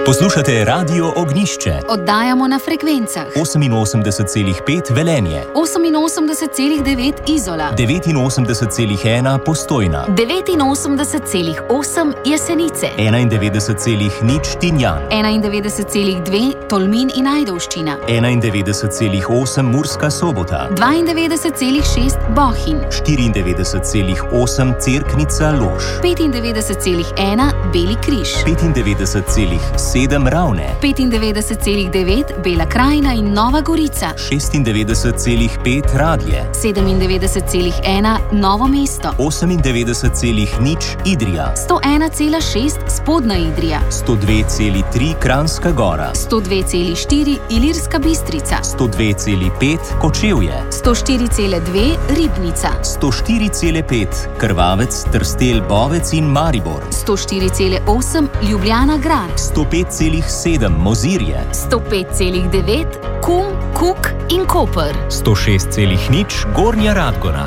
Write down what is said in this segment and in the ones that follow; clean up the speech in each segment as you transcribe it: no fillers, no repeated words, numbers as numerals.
Poslušate Radio Ognjišče. Oddajamo na frekvencah 88,5 Velenje, 88,9 Izola, 89,1 Postojna, 89,8 Jesenice, 91,0 Tinjan, 91,2 Tolmin in Ajdovščina, 91,8 Murska Sobota, 92,6 Bohinj, 94,8 Cerknica Lož, 95,1 Beli križ, 95,7 Ravne, 95,9 Bela krajina in Nova Gorica, 96,5 Radlje, 97,1 Novo mesto, 98,0 Idrija, 101,6 Spodnja Idrija, 102,3 Kranjska Gora, 102,4 Ilirska Bistrica, 102,5 Kočevje, 104,2 Ribnica, 104,5 Krvavec, Trstelj, Bovec in Maribor, 104,8 Ljubljana grad, 105,7 Mozirje, 105,9 Kum, Kuk in Koper, 106,0 Gornja Radgona,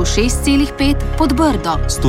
106,5 Podbrdo,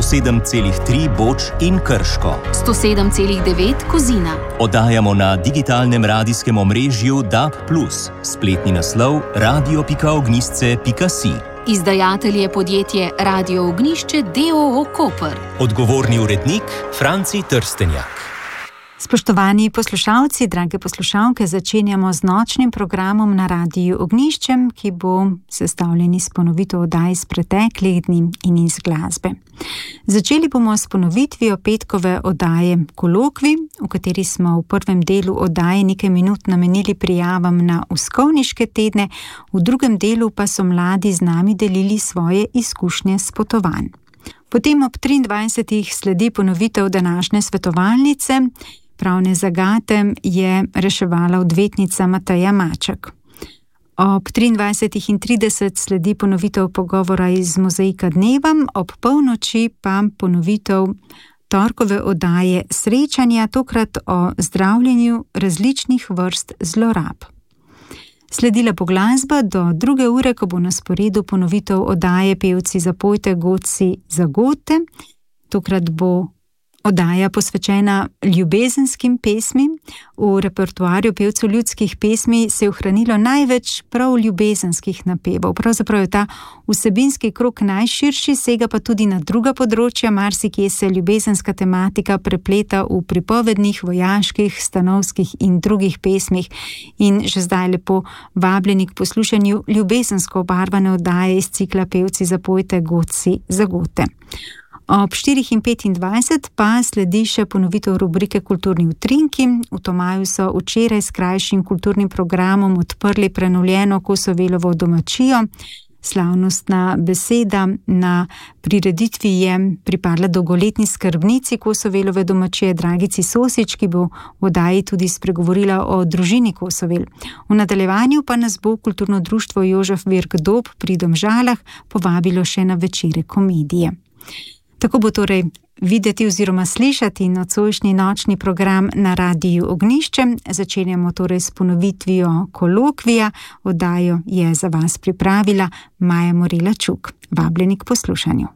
107,3 Boč in Krško, 107,9 Kozina. Oddajamo na digitalnem radijskem omrežju DAB+, spletni naslov radio.ognjišče.si. Izdajatelj je podjetje Radio Ognjišče d.o.o. Koper. Odgovorni urednik Franci Trstenjak. Spoštovani poslušalci, drage poslušalke, začenjamo z nočnim programom na Radiju Ognjišče, ki bo sestavljen iz ponovitev oddaj iz preteklih dni in iz glasbe. Začeli bomo s ponovitvijo petkove oddaje Kolokvij, v kateri smo v prvem delu oddaje nekaj minut namenili prijavam na uskovniške tedne, v drugem delu pa so mladi z nami delili svoje izkušnje s potovanj. Potem ob 23. sledi ponovitev današnje svetovalnice. Pravne zagate je reševala odvetnica Mateja Maček. Ob 23:30 sledi ponovitev pogovora iz Mozaika dneva, ob polnoči pa ponovitev torkove oddaje Srečanja, tokrat o zdravljenju različnih vrst zlorab. Sledila bo glasba do 2. ure, ko bo na sporedu ponovitev oddaje Pevci zapojte, godci zagote. Tokrat bo oddaja posvečena ljubezenskim pesmim. V repertoarju pevcev ljudskih pesmi se je ohranilo največ prav ljubezenskih napevov. Pravzaprav je ta vsebinski krog najširši, sega pa tudi na druga področja, marsikje se ljubezenska tematika prepleta v pripovednih, vojaških, stanovskih in drugih pesmih. In že zdaj lepo vabljeni k poslušanju ljubezensko obarvane oddaje iz cikla Pevci zapojte, godci zagote. Ob 4:25 pa sledi še ponovitev rubrike Kulturni utrinki. V Tomaju so včeraj s krajšim kulturnim programom odprli prenovljeno Kosovelovo domačijo. Slavnostna beseda na prireditvi je pripadla dolgoletni skrbnici Kosovelove domačije Dragici Sosič, ki bo v oddaji tudi spregovorila o družini Kosovel. V nadaljevanju pa nas bo kulturno društvo Jožef Virk Dob pri Domžalah povabilo še na večere komedije. Tako bo torej videti oziroma slišati nocojšnji nočni program na Radiju Ognjišče. Začenjamo torej s ponovitvijo Kolokvija. Oddajo je za vas pripravila Maja Morela Čuk. Vabljeni k poslušanju.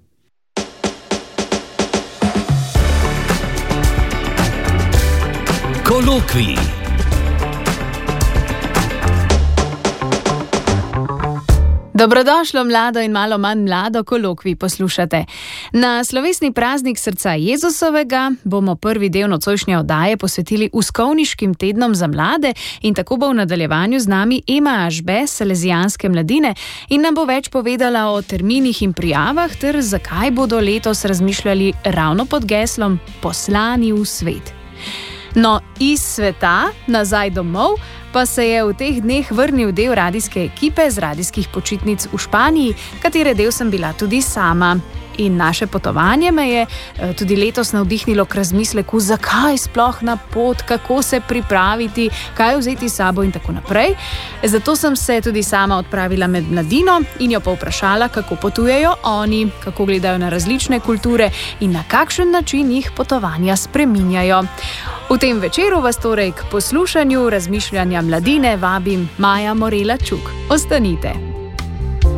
Kolokvij. Dobrodošlo mlado in malo manj mlado, Kolokvij poslušate. Na slovesni praznik srca Jezusovega bomo prvi del nocojšnje oddaje posvetili uskovniškim tednom za mlade in tako bo v nadaljevanju z nami Ema Ažbe, Salezijanske mladine, in nam bo več povedala o terminih in prijavah ter zakaj bodo letos razmišljali ravno pod geslom Poslani v svet. No, iz sveta nazaj domov pa se je v teh dneh vrnil del radijske ekipe z radijskih počitnic v Španiji, katere del sem bila tudi sama. In naše potovanje me je tudi letos navdihnilo k razmisleku, zakaj sploh na pot, kako se pripraviti, kaj vzeti s sabo in tako naprej. Zato sem se tudi sama odpravila med mladino in jo povprašala, kako potujejo oni, kako gledajo na različne kulture in na kakšen način jih potovanja spreminjajo. V tem večeru vas torej k poslušanju razmišljanja mladine vabim Maja Morela Čuk. Ostanite!